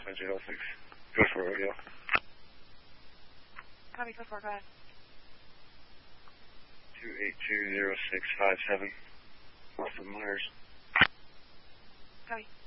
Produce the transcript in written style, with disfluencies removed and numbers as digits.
506. Go for it, Rodeo. Copy, go for it, go ahead. 2820657. North of Myers. Copy.